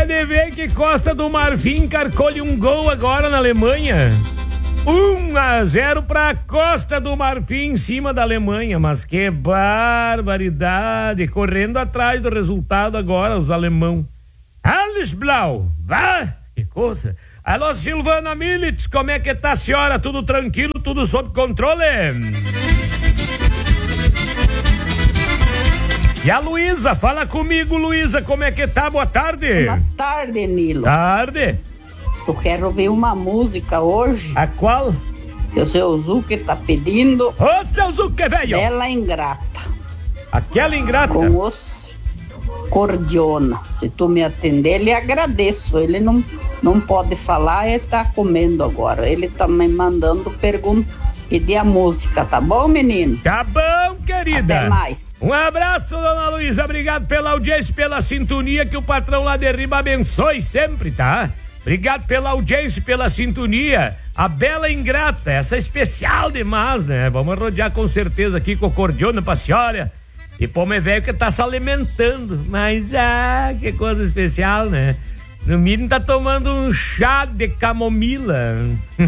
é de ver que Costa do Marfim carcou-lhe um gol agora na Alemanha. 1-0 pra Costa do Marfim em cima da Alemanha, mas que barbaridade, correndo atrás do resultado agora os alemão. Alles Blau, vá, que coisa. Alô, Silvana Militz, como é que tá a senhora? Tudo tranquilo, tudo sob controle? E a Luísa, fala comigo, Luísa, como é que tá? Boa tarde. Boa tarde, Nilo. Tarde. Eu quero ouvir uma música hoje. A qual? O seu Zuque tá pedindo. Ô, seu Zuque, velho! Bela Ingrata. Aquela ingrata? Com os Cordiona. Se tu me atender, lhe agradeço. Ele não pode falar, ele tá comendo agora. Ele tá me mandando pedir a música, tá bom, menino? Tá bom, querida. Até mais. Um abraço, dona Luísa. Obrigado pela audiência, pela sintonia, que o patrão lá de Riba abençoe sempre, tá? Obrigado pela audiência, pela sintonia. A Bela Ingrata, essa é especial demais, né? Vamos rodear com certeza aqui com o Cordiona pra senhora. E pome velho que tá se alimentando. Mas, que coisa especial, né? No mínimo tá tomando um chá de camomila.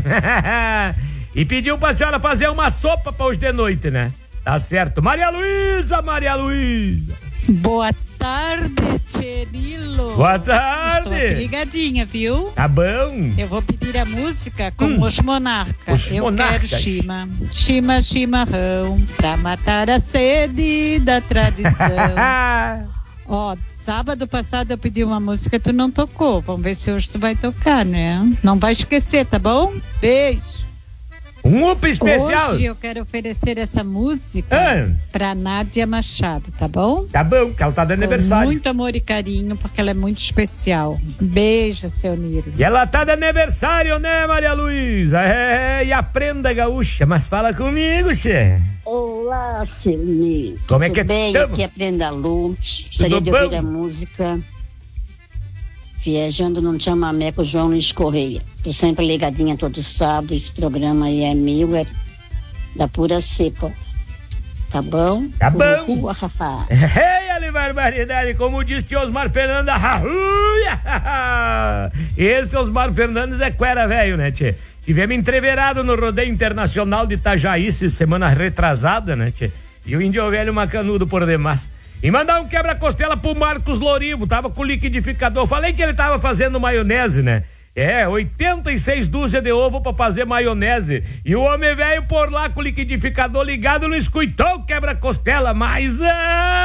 E pediu pra senhora fazer uma sopa pra hoje de noite, né? Tá certo. Maria Luísa, Maria Luísa. Boa tarde, Tcherilo. Boa tarde. Estou aqui ligadinha, viu? Tá bom. Eu vou pedir a música com os Monarcas. Os Monarcas. Quero chimarrão, pra matar a sede da tradição. Ó, sábado passado eu pedi uma música, tu não tocou. Vamos ver se hoje tu vai tocar, né? Não vai esquecer, tá bom? Beijo. Um up especial. Hoje eu quero oferecer essa música pra Nádia Machado, tá bom? Tá bom, que ela tá de aniversário. Com muito amor e carinho, porque ela é muito especial. Beijo, seu Niro. E ela tá de aniversário, né, Maria Luísa? E aprenda gaúcha, mas fala comigo, che. Olá, seu Niro. Como é que bem? tamo? Aqui é Prenda Lu. Gostaria de ouvir a música Viajando num Chamamé com o João Luiz Correia. Tô sempre ligadinha todo sábado. Esse programa aí é meu, é da pura cepa. Tá bom? Tá bom. Ei, barbaridade, como disse Osmar Fernandes. Esse Osmar Fernandes é cuera velho, né, tchê? Tivemos entreverado no Rodeio Internacional de Itajaí semana retrasada, né, tchê? E o índio velho macanudo por demais. E mandar um quebra-costela pro Marcos Lorivo, tava com o liquidificador. Falei que ele tava fazendo maionese, né? 86 dúzias de ovo pra fazer maionese. E o homem velho por lá com o liquidificador ligado não escutou o quebra-costela, mas